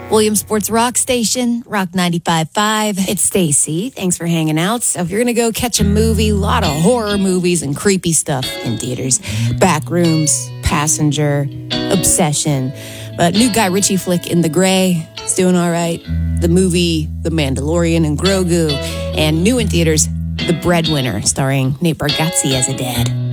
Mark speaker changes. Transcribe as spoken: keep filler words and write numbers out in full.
Speaker 1: Williamsport's Rock Station, Rock ninety-five point five.
Speaker 2: It's Stacy. Thanks for hanging out. So if you're going to go catch a movie, a lot of horror movies and creepy stuff in theaters. Backrooms, Passenger, Obsession. But new Guy Ritchie flick In the Gray is doing all right. The movie The Mandalorian and Grogu. And new in theaters, The Breadwinner, starring Nate Bargatze as a dad.